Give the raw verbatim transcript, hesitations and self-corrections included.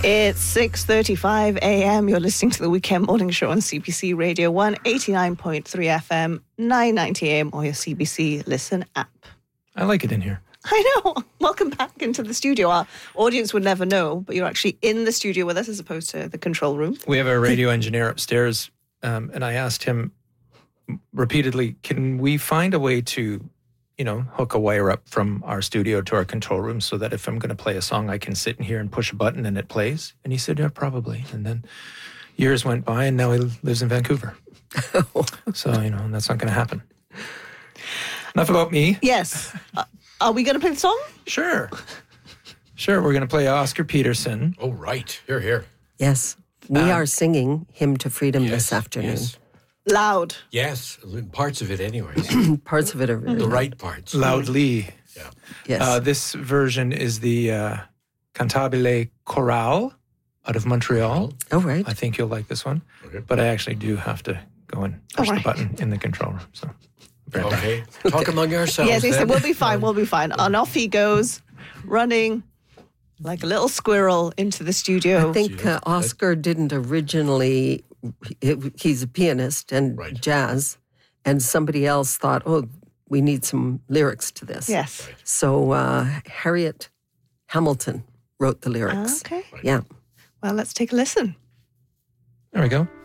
It's six thirty-five a.m. You're listening to the Weekend Morning Show on C B C Radio one, eighty-nine point three F M, nine ninety a m, or your C B C Listen app. I like it in here. I know. Welcome back into the studio. Our audience would never know, but you're actually in the studio with us as opposed to the control room. We have a radio engineer upstairs, um, and I asked him repeatedly, can we find a way to, you know, hook a wire up from our studio to our control room so that if I'm going to play a song, I can sit in here and push a button and it plays? And he said, yeah, probably. And then years went by and now he lives in Vancouver. So, you know, that's not going to happen. Enough about me. Yes. Uh, are we going to play the song? Sure. Sure, we're going to play Oscar Peterson. Oh, right. Here, here. Yes. We Um, are singing Hymn to Freedom Yes, this afternoon. Yes. Loud. Yes, parts of it anyways. Parts of it are really The loud. right parts. Loudly. Yeah. Yes. Uh, this version is the uh, Cantabile Chorale out of Montreal. oh, right. I think you'll like this one. Okay. But I actually do have to go and push All right. the button in the control room. So, be right back. Okay. Talk among ourselves. Yes, he then. said, we'll be fine, we'll be fine. And off he goes, running like a little squirrel into the studio. I think uh, Oscar didn't originally, he- he's a pianist and Right. jazz, and somebody else thought, oh, we need some lyrics to this. Yes. So uh, Harriet Hamilton wrote the lyrics. Okay. Yeah. Well, let's take a listen. There we go.